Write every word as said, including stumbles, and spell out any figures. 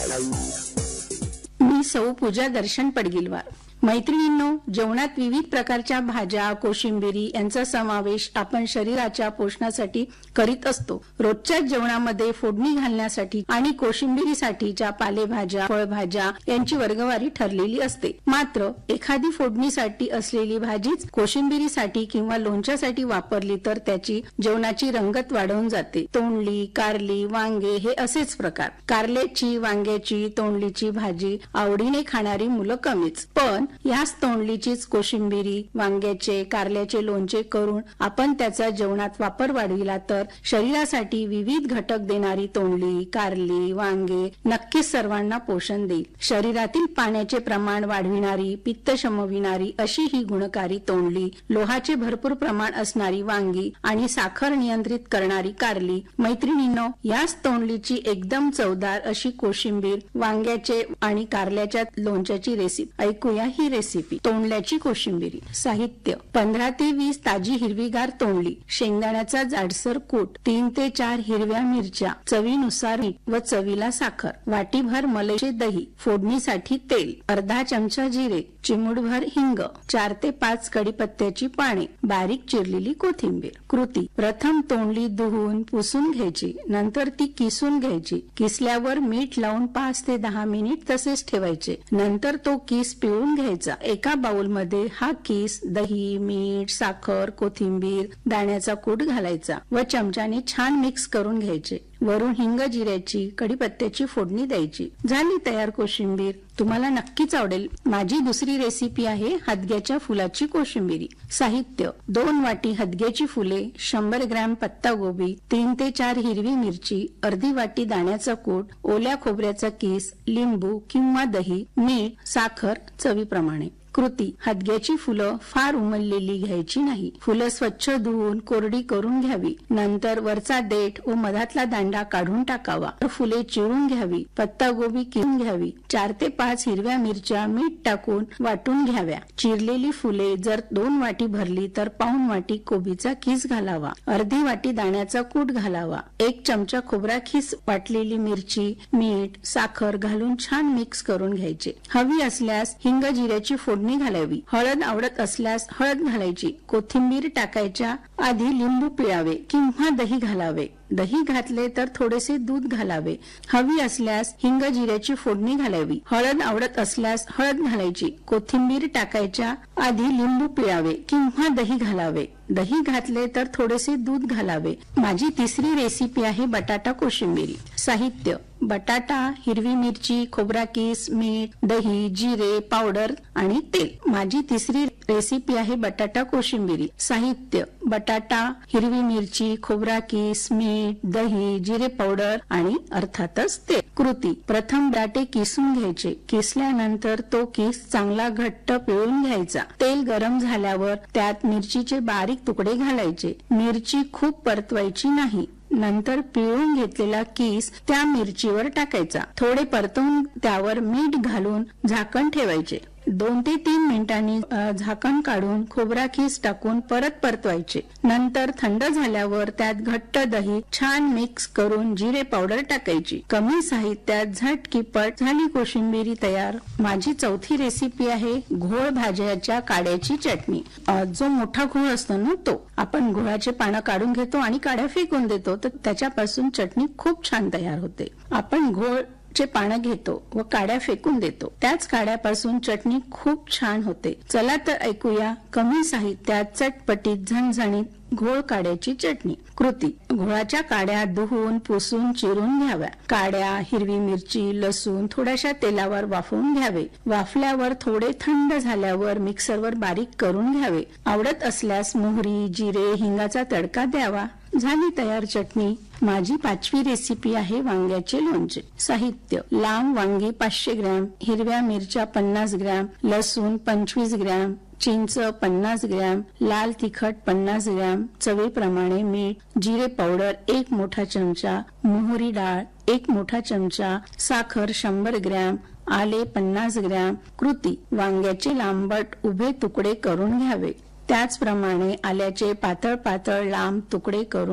मी सौ पूजा दर्शन पडगिलवार। मैत्रिणींनो, जेवणात विविध प्रकारच्या भाज्या, कोशिंबिरी यांचा समावेश आपण शरीराच्या पोषणासाठी करीत असतो। रोजच्या जेवणामध्ये फोडणी घालण्यासाठी आणि कोशिंबिरीसाठीच्या पालेभाज्या, फळभाज्या यांची वर्गवारी ठरलेली असते। मात्र एखादी फोडणीसाठी असलेली भाजीच कोशिंबिरीसाठी किंवा लोणच्यासाठी वापरली तर त्याची जेवणाची रंगत वाढवून जाते। तोंडली, कारली, वांगे हे असेच प्रकार। कारल्याची, वांग्याची, तोंडलीची भाजी आवडीने खाणारी मुलं कमीच, पण याच तोंडलीचीच कोशिंबिरी, वांग्याचे, कारल्याचे लोणचे करून आपण त्याचा जेवणात वापर वाढविला तर शरीरासाठी विविध घटक देणारी तोंडली, कारली, वांगे नक्कीच सर्वांना पोषण देईल। शरीरातील पाण्याचे प्रमाण वाढविणारी, पित्त शमविणारी अशी ही गुणकारी तोंडली, लोहाचे भरपूर प्रमाण असणारी वांगी आणि साखर नियंत्रित करणारी कारली। मैत्रिणींनो, याच तोंडलीची एकदम चवदार अशी कोशिंबीर, वांग्याचे आणि कारल्याच्या लोणच्याची रेसिपी ऐकूया। ही रेसिपी तोंडल्याची कोशिंबिरी। साहित्य: पंधरा ते वीस ताजी हिरवीगार तोंडली, शेंगदाण्याचा जाडसर कूट, तीन ते चार हिरव्या मिरच्या, चवीनुसार मीठ व चवीला साखर, वाटीभर मलईचे दही, फोडणीसाठी तेल, अर्धा चमचा जिरे, चिमूटभर हिंग, चार ते पाच कढीपत्त्याची पाने, बारीक चिरलेली कोथिंबीर। कृती: प्रथम तोंडली धुवून पुसून घ्यायची, नंतर ती किसून घ्यायची। किसल्यावर मीठ लावून पाच ते दहा मिनिट तसेच ठेवायचे, नंतर तो किस पिळून घ्यायचा। एका बाउल मध्ये हा किस, दही, मीठ, साखर, कोथिंबीर, दाण्याचा कूट घालायचा व चमच्याने छान मिक्स करून घ्यायचे। वरून हिंग, जिऱ्याची, कढीपत्त्याची फोडणी द्यायची। झाली तयार कोशिंबीर। तुम्हाला नक्कीच आवडेल। माझी दुसरी रेसिपी आहे हदग्याच्या फुलाची कोशिंबिरी। साहित्य: दोन वाटी हदग्याची फुले, शंभर ग्रॅम पत्तागोबी, तीन ते चार हिरवी मिरची, अर्धी वाटी दाण्याचा कूट, ओल्या खोबऱ्याचा किस, लिंबू किंवा दही, मीठ, साखर चवीप्रमाणे। कृती: हदग्याची फुलं फार उमललेली घ्यायची नाही। फुलं स्वच्छ धुवून कोरडी करून घ्यावी, नंतर वरचा देठ व मधातला दांडा काढून टाकावा। फुले चिरून घ्यावी, पत्तागोबी किसून घ्यावी, चार ते पाच हिरव्या मिरच्या मीठ टाकून वाटून घ्याव्या। चिरलेली फुले जर दोन वाटी भरली तर पाऊण वाटी कोबीचा किस घालावा, अर्धी वाटी दाण्याचा कूट घालावा, एक चमचा खोबरा खीस, वाटलेली मिरची, मीठ, साखर घालून छान मिक्स करून घ्यायचे। हवी असल्यास हिंग, जिऱ्याची फोडणी घालावी, हळद आवडत असल्यास हळद घालायची। कोथिंबीर टाकायच्या आधी लिंबू पिळावे किंवा दही घालावे, दही घातले तर थोडेसे दूध घालावे। हवी असल्यास हिंग, जिऱ्याची फोडणी घालावी, हळद आवडत असल्यास हळद घालायची। कोथिंबीर टाकायच्या आधी लिंबू पिळावे किंवा दही घालावे, दही घातले तर थोडेसे दूध घालावे। माझी तिसरी रेसिपी आहे बटाटा कोशिंबिरी। साहित्य: बटाटा, हिरवी मिरची, खोबरा किस, मीठ, दही, जिरे पावडर आणि तेल। माझी तिसरी रेसिपी आहे बटाटा कोशिंबिरी। साहित्य: बटाटा, हिरवी मिरची, खोबरा किस, मीठ, दही, जिरे पावडर आणि अर्थातच तेल। कृती: प्रथम बटाटे किसून घ्यायचे, किसल्यानंतर तो किस चांगला घट्ट पिळून घ्यायचा। तेल गरम झाल्यावर त्यात मिरचीचे बारीक तुकडे घालायचे। मिरची खूप परतवायची नाही। नंतर पिळून घेतलेला किस त्या मिरचीवर टाकायचा, थोडे परतवून त्यावर मीठ घालून झाकण ठेवायचे। दोन ते तीन मिनिटांनी झाकण काढून खोबरा खीस टाकून परत परतवायचे। नंतर थंड झाल्यावर त्यात घट्ट दही छान मिक्स करून जिरे पावडर टाकायची। कमी साहित्यात झटकीपट झाली कोशिंबिरी तयार। माझी चौथी रेसिपी आहे घोळ भाज्याच्या काड्याची चटणी। जो मोठा घोळ असतो ना, तो आपण घोळाचे पानं काढून घेतो आणि काड्या फेकून देतो, तर त्याच्यापासून चटणी खूप छान तयार होते। आपण घोळ चे पानं घेतो व काड्या फेकून देतो, त्याच काड्यापासून चटणी खूप छान होते। चला तर ऐकूया कमी साहित्यात चटपटीत झणझणीत घोळ काड्याची चटणी। कृती: घोळाच्या काड्या धुवून पुसून चिरून घ्याव्या। काड्या, हिरवी मिरची, लसूण थोड्याशा तेलावर वाफवून घ्यावे। वाफल्यावर थोडे थंड झाल्यावर मिक्सरवर बारीक करून घ्यावे। आवडत असल्यास मोहरी, जिरे, हिंगाचा तडका द्यावा। झाली तयार चटणी। माझी पाचवी रेसिपी आहे वांग्याचे लोणचे। साहित्य: लांब वांगी पाचशे ग्रॅम, हिरव्या मिरच्या पन्नास ग्रॅम, लसूण पंचवीस ग्रॅम, चिंच पन्नास ग्रॅम, लाल तिखट पन्नास ग्रॅम, चवीप्रमाणे मीठ, जिरे पावडर एक मोठा चमचा, मोहरी डाळ एक मोठा चमचा, साखर शंभर ग्रॅम, आले पन्नास ग्रॅम। कृती: वांग्याचे लांबट उभे तुकडे करून घ्यावे, त्याचप्रमाणे आल्याचे पातळ पातळ लांब तुकडे करून